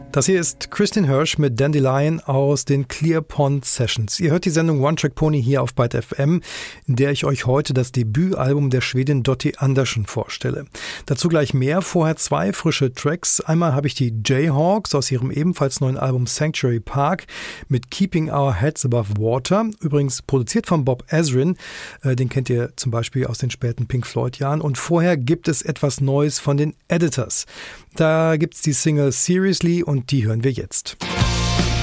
Das hier ist Kristin Hirsch mit Dandelion aus den Clear Pond Sessions. Ihr hört die Sendung One Track Pony hier auf Byte FM, in der ich euch heute das Debütalbum der Schwedin Dottie Andersson vorstelle. Dazu gleich mehr, vorher 2 frische Tracks. Einmal habe ich die Jayhawks aus ihrem ebenfalls neuen Album Sanctuary Park mit Keeping Our Heads Above Water. Übrigens produziert von Bob Ezrin, den kennt ihr zum Beispiel aus den späten Pink Floyd-Jahren. Und vorher gibt es etwas Neues von den Editors. Da gibt's die Single Seriously und die hören wir jetzt.